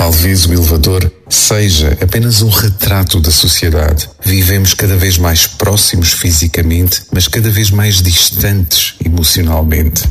Talvez o elevador seja apenas um retrato da sociedade. Vivemos cada vez mais próximos fisicamente, mas cada vez mais distantes emocionalmente.